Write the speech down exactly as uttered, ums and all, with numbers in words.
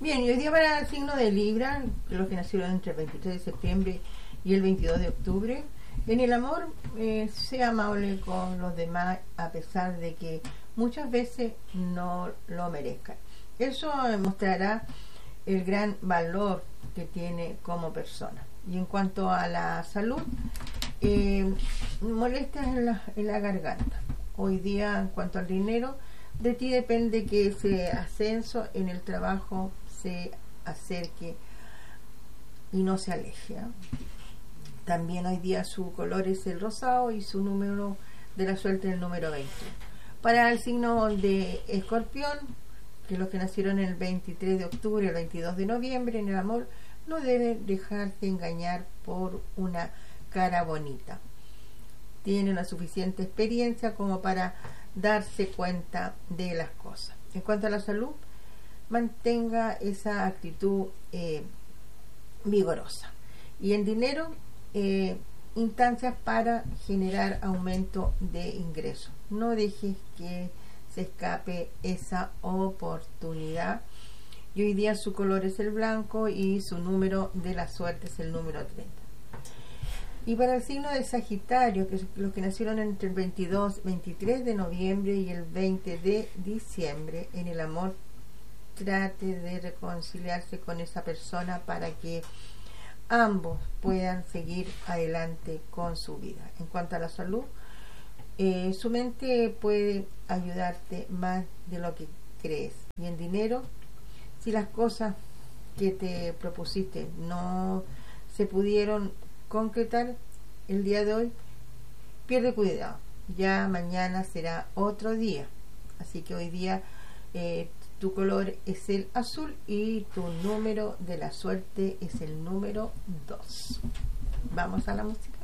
Bien, y hoy día para el signo de Libra, los que nacieron entre el veintitrés de septiembre y el veintidós de octubre, en el amor, eh, sea amable con los demás a pesar de que muchas veces no lo merezcan. Eso mostrará el gran valor que tiene como persona. Y en cuanto a la salud, eh, molestias en la, en la garganta. Hoy día, en cuanto al dinero, de ti depende que ese ascenso en el trabajo se acerque y no se aleje, ¿eh? También hoy día su color es el rosado y su número de la suerte es el número veinte. Para el signo de Escorpión, que los que nacieron el veintitrés de octubre y el veintidós de noviembre, en el amor, no deben dejarse engañar por una cara bonita. Tienen la suficiente experiencia como para darse cuenta de las cosas. En cuanto a la salud, mantenga esa actitud eh, vigorosa. Y en dinero, eh, instancias para generar aumento de ingresos. No dejes que se escape esa oportunidad. Y hoy día su color es el blanco y su número de la suerte es el número treinta. Y para el signo de Sagitario, que los que nacieron entre el veintidós, veintitrés de noviembre y el veinte de diciembre, en el amor, trate de reconciliarse con esa persona para que ambos puedan seguir adelante con su vida. En cuanto a la salud, eh, su mente puede ayudarte más de lo que crees. Y en dinero, si las cosas que te propusiste no se pudieron concretar el día de hoy, pierde cuidado, ya mañana será otro día. Así que hoy día eh, tu color es el azul y tu número de la suerte es el número dos. Vamos a la música.